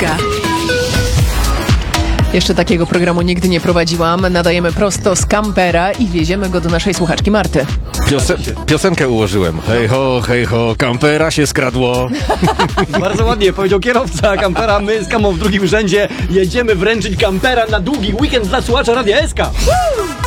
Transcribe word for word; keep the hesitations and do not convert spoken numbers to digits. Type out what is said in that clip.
Jeszcze takiego programu nigdy nie prowadziłam. Nadajemy prosto z kampera i wieziemy go do naszej słuchaczki Marty. Piosen- piosenkę ułożyłem. Hej ho, hej ho, kampera się skradło. Bardzo ładnie powiedział kierowca kampera. My z Kamą w drugim rzędzie jedziemy wręczyć kampera na długi weekend dla słuchacza Radia S K.